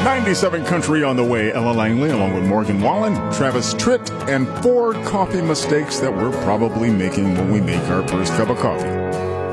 97 Country on the way. Ella Langley along with Morgan Wallen, Travis Tritt, and 4 coffee mistakes that we're probably making when we make our first cup of coffee.